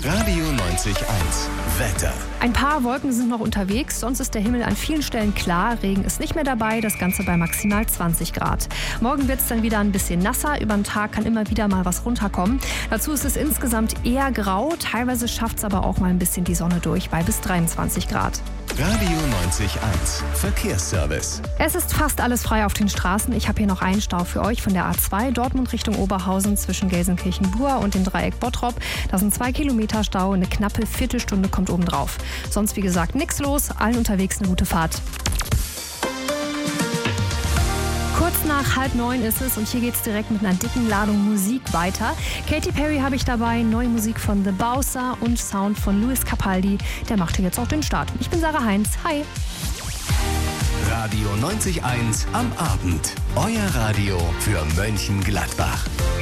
Radio 90.1 Wetter. Ein paar Wolken sind noch unterwegs, sonst ist der Himmel an vielen Stellen klar. Regen ist nicht mehr dabei, das Ganze bei maximal 20 Grad. Morgen wird es dann wieder ein bisschen nasser, über den Tag kann immer wieder mal was runterkommen. Dazu ist es insgesamt eher grau, teilweise schafft es aber auch mal ein bisschen die Sonne durch, bei bis 23 Grad. Radio 90.1 Verkehrsservice. Es ist fast alles frei auf den Straßen. Ich habe hier noch einen Stau für euch von der A2 Dortmund Richtung Oberhausen zwischen Gelsenkirchen-Buhr und dem Dreieck Bottrop. Da sind 2 Kilometer Stau, eine knappe Viertelstunde kommt obendrauf. Sonst wie gesagt nichts los, allen unterwegs eine gute Fahrt. Kurz nach 8:30 ist es und hier geht es direkt mit einer dicken Ladung Musik weiter. Katy Perry habe ich dabei, neue Musik von The Bowser und Sound von Louis Capaldi. Der macht hier jetzt auch den Start. Ich bin Sarah Heinz. Hi. Radio 90.1 am Abend. Euer Radio für Mönchengladbach.